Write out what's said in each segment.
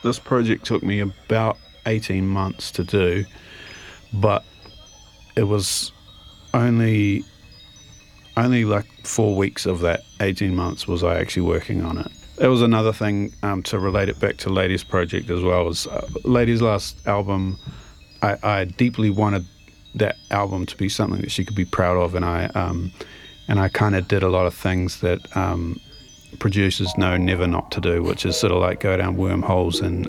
this project took me about 18 months to do, but it was only like 4 weeks of that 18 months was I actually working on it. That was another thing to relate it back to Lady's project as well. Was Lady's last album, I deeply wanted that album to be something that she could be proud of, and I kind of did a lot of things that producers know never not to do, which is sort of like go down wormholes and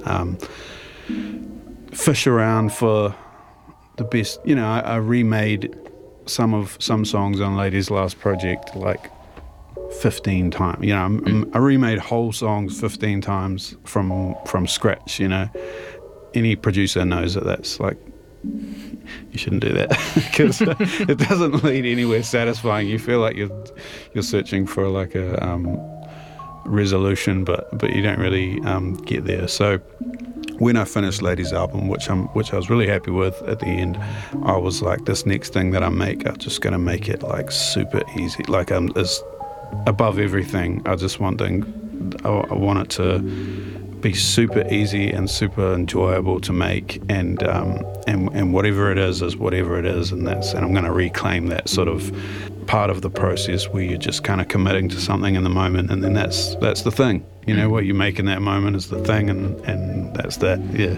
fish around for the best. You know, I remade some songs on Lady's last project like 15 times. You know, I remade whole songs 15 times from scratch. You know, any producer knows that that's like, you shouldn't do that because it doesn't lead anywhere satisfying. You feel like you're searching for like a resolution, but you don't really get there. So when I finished Lady's album, which I was really happy with at the end, I was like, this next thing that I make, I'm just gonna make it like super easy. Like is above everything. I want it to be super easy and super enjoyable to make, and whatever it is whatever it is, and I'm going to reclaim that sort of part of the process where you're just kind of committing to something in the moment, and then that's the thing. You know, what you make in that moment is the thing, and that's that. Yeah.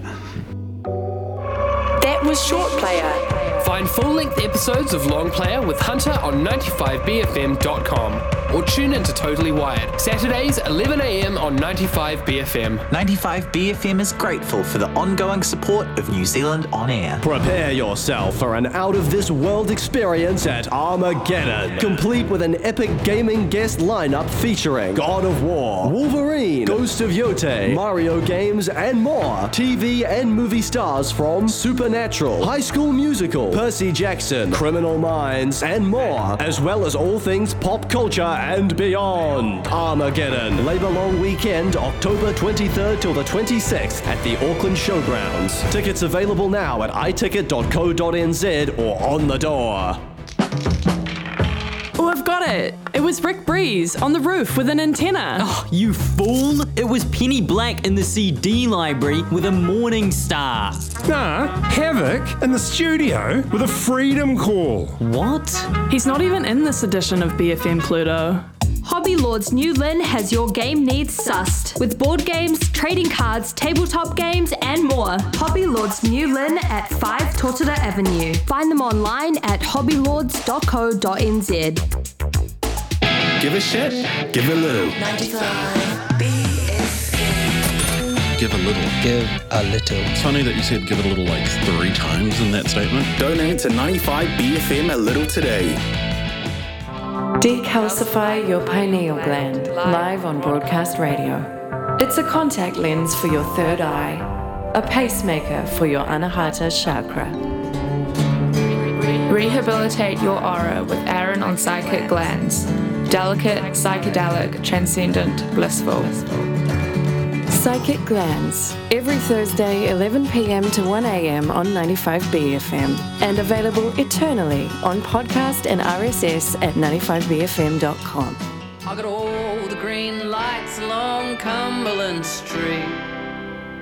That was Short Player. Find full-length episodes of Long Player with Hunter on 95bfm.com or tune into Totally Wired, Saturdays 11 a.m. on 95BFM. 95BFM is grateful for the ongoing support of New Zealand On Air. Prepare yourself for an out-of-this-world experience at Armageddon, complete with an epic gaming guest lineup featuring God of War, Wolverine, Ghost of Yote, Mario games, and more. TV and movie stars from Supernatural, High School Musical, Percy Jackson, Criminal Minds, and more, as well as all things pop culture and beyond. Armageddon, Labour Long Weekend, October 23rd till the 26th at the Auckland Showgrounds. Tickets available now at iticket.co.nz or on the door. Oh, I've got it. It was Rick Breeze on the roof with an antenna. Oh, you fool! It was Penny Black in the CD library with a morning star. Nah, Havoc in the studio with a freedom call. What? He's not even in this edition of BFM Pluto. Hobby Lord's New Lynn has your game needs sussed, with board games, trading cards, tabletop games, and more. Hobby Lord's New Lynn at 5 Totara Avenue. Find them online at hobbylords.co.nz. Give a shit, give a little. 95 BFM. Give a little. Give a little. It's funny that you said give a little like 3 times in that statement. Donate to 95 BFM a little today. Decalcify your pineal gland, live on broadcast radio. It's a contact lens for your third eye, a pacemaker for your Anahata chakra. Rehabilitate your aura with Aaron on Psychic Glands. Delicate, psychedelic, transcendent, blissful. Psychic Glands, every Thursday 11 p.m. to 1 a.m. on 95BFM, and available eternally on podcast and RSS at 95bfm.com. I got all the green lights along Cumberland Street.